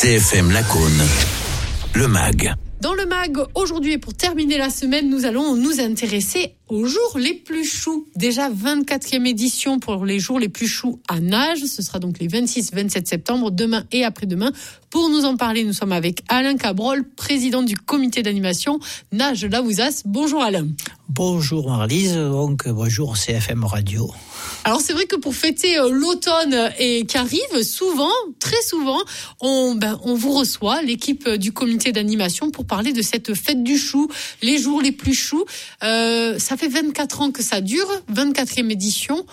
CFM Lacaune, le MAG. Dans le MAG, aujourd'hui et pour terminer la semaine, nous allons nous intéresser aux jours les plus choux. Déjà 24e édition pour les jours les plus choux à Nages. Ce sera donc les 26-27 septembre, demain et après-demain. Pour nous en parler, nous sommes avec Alain Cabrol, président du comité d'animation Nages Laouzas. Bonjour Alain. Bonjour Marlise, donc bonjour CFM Radio. Alors c'est vrai que pour fêter l'automne et qui arrive, souvent, très souvent, on vous reçoit, l'équipe du comité d'animation, pour parler de cette fête du chou, les jours les plus choux. Ça fait 24 ans que ça dure, 24e édition.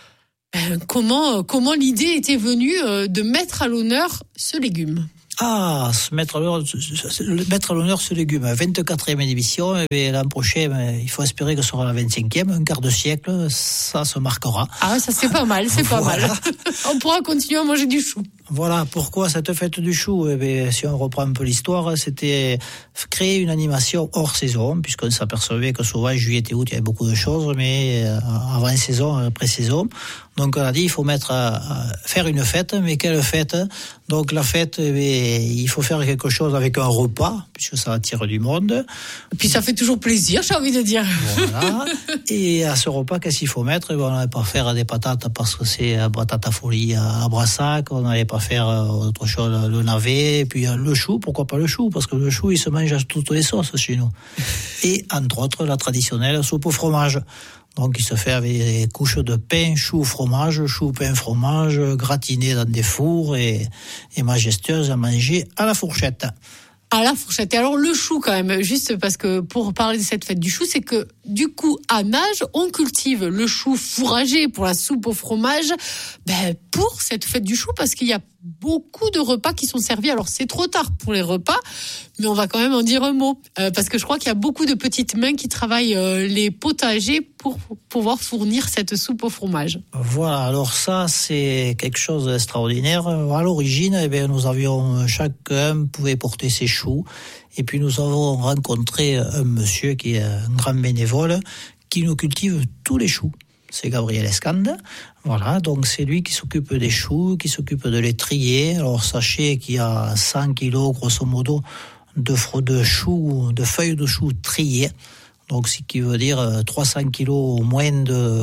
Comment l'idée était venue de mettre à l'honneur ce légume ? Mettre à l'honneur ce légume. 24e édition, et l'an prochain, il faut espérer que ce sera la 25e, un quart de siècle, ça se marquera. Ah, ça c'est pas mal, c'est pas mal. On pourra continuer à manger du chou. Voilà pourquoi cette fête du chou, si on reprend un peu l'histoire, c'était créer une animation hors saison, puisqu'on s'apercevait que souvent juillet et août il y avait beaucoup de choses, mais avant saison, après saison. Donc on a dit il faut faire une fête, mais quelle fête ? Donc la fête, il faut faire quelque chose avec un repas, puisque ça attire du monde. Et puis ça fait toujours plaisir, j'ai envie de dire. Voilà. Et à ce repas, qu'est-ce qu'il faut mettre ? On n'allait pas faire des patates parce que c'est patate à folie à Brassac, on n'allait pas faire autre chose, le navet, et puis le chou, pourquoi pas le chou ? Parce que le chou, il se mange à toutes les sauces chez nous. Et entre autres, la traditionnelle soupe au fromage. Donc il se fait avec des couches de pain, chou, fromage, chou, pain, fromage, gratiné dans des fours et majestueuse à manger à la fourchette. À la fourchette. Et alors le chou quand même, juste parce que pour parler de cette fête du chou, c'est que du coup à Nages, on cultive le chou fourragé pour la soupe au fromage, pour cette fête du chou, parce qu'il y a beaucoup de repas qui sont servis. Alors c'est trop tard pour les repas, mais on va quand même en dire un mot, parce que je crois qu'il y a beaucoup de petites mains qui travaillent les potagers pour pouvoir fournir cette soupe au fromage. Voilà, alors ça c'est quelque chose d'extraordinaire. À l'origine, nous avions chacun pouvait porter ses choux, et puis nous avons rencontré un monsieur qui est un grand bénévole qui nous cultive tous les choux. C'est Gabriel Escande. Voilà, donc c'est lui qui s'occupe des choux, qui s'occupe de les trier. Alors sachez qu'il y a 100 kilos grosso modo de feuilles de choux triées. Donc ce qui veut dire 300 kilos au moins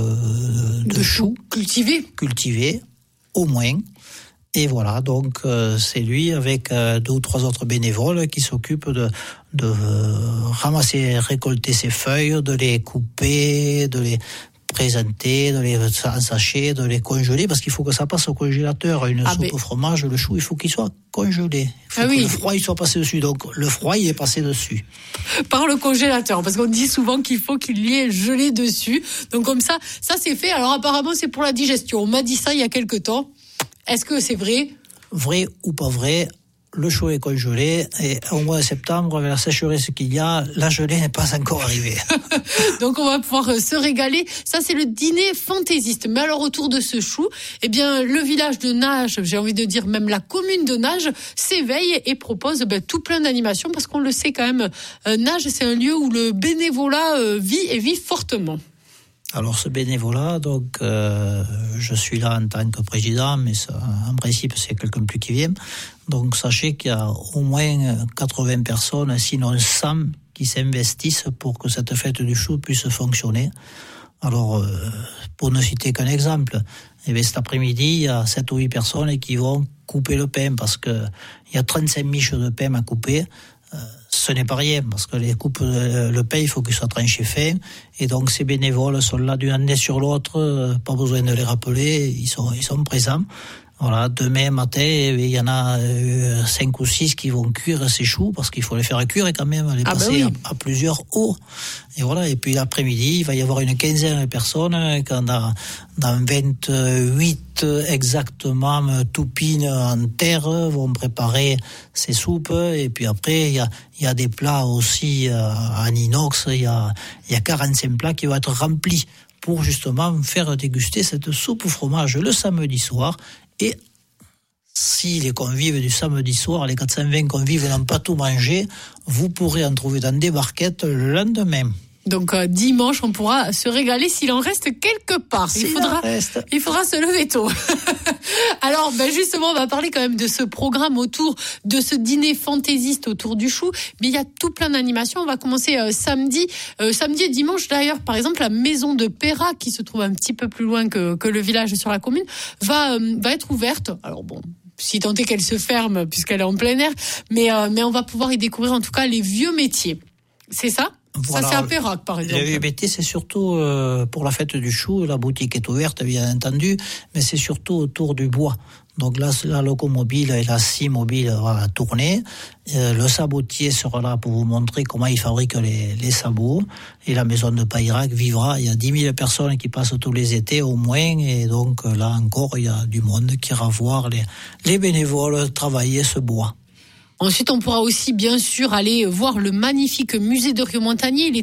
de choux cultivés au moins. Et voilà, donc c'est lui avec 2 ou 3 autres bénévoles qui s'occupent de ramasser, récolter ces feuilles, de les couper, de les présenter, de les ensacher, de les congeler, parce qu'il faut que ça passe au congélateur. Une soupe au fromage, le chou, il faut qu'il soit congelé. Il faut que le froid il soit passé dessus. Donc le froid, il est passé dessus. Par le congélateur, parce qu'on dit souvent qu'il faut qu'il y ait gelé dessus. Donc comme ça c'est fait. Alors apparemment, c'est pour la digestion. On m'a dit ça il y a quelque temps. Est-ce que c'est vrai ? Vrai ou pas vrai ? Le chou est congelé et au mois de septembre, avec la sécheresse qu'il y a, la gelée n'est pas encore arrivée. Donc on va pouvoir se régaler. Ça, c'est le dîner fantaisiste. Mais alors autour de ce chou, le village de Nages, j'ai envie de dire même la commune de Nages, s'éveille et propose tout plein d'animations, parce qu'on le sait quand même, Nages, c'est un lieu où le bénévolat vit fortement. Alors ce bénévolat, donc je suis là en tant que président, mais ça, en principe c'est quelqu'un plus qui vient. Donc sachez qu'il y a au moins 80 personnes, sinon 100, qui s'investissent pour que cette fête du chou puisse fonctionner. Alors pour ne citer qu'un exemple, cet après-midi il y a 7 ou 8 personnes qui vont couper le pain, parce que il y a 35 miches de pain à couper. Ce n'est pas rien, parce que les coupes, le pain, il faut qu'il soit tranché fin. Et donc, ces bénévoles sont là d'une année sur l'autre, pas besoin de les rappeler, ils sont présents. Voilà, demain matin, il y en a 5 ou 6 qui vont cuire ces choux, parce qu'il faut les faire cuire et quand même les passer à plusieurs eaux. Et voilà, et puis l'après-midi, il va y avoir une quinzaine de personnes, dans 28 exactement toupines en terre, vont préparer ces soupes. Et puis après, il y a des plats aussi en inox, il y a 45 plats qui vont être remplis pour justement faire déguster cette soupe au fromage le samedi soir. Et si les convives du samedi soir, les 420 convives n'ont pas tout mangé, vous pourrez en trouver dans des barquettes le lendemain. Donc dimanche, on pourra se régaler s'il en reste quelque part. Il faudra se lever tôt. Alors justement, on va parler quand même de ce programme autour de ce dîner fantaisiste autour du chou. Mais il y a tout plein d'animations. On va commencer samedi et dimanche d'ailleurs. Par exemple, la maison de Pérac, qui se trouve un petit peu plus loin que le village sur la commune, va être ouverte. Alors bon, si tant est qu'elle se ferme puisqu'elle est en plein air, mais on va pouvoir y découvrir en tout cas les vieux métiers. C'est ça ? Voilà, ça c'est à Pérac par exemple. Les vieux métiers, c'est surtout pour la fête du chou. La boutique est ouverte bien entendu, mais c'est surtout autour du bois. Donc là, la locomobile et la scie mobile va tourner. Le sabotier sera là pour vous montrer comment il fabrique les sabots. Et la maison de Pérac vivra. Il y a 10 000 personnes qui passent tous les étés au moins. Et donc là encore, il y a du monde qui ira voir les bénévoles travailler ce bois. Ensuite, on pourra aussi bien sûr aller voir le magnifique musée de Rieux-Montagnier. Il est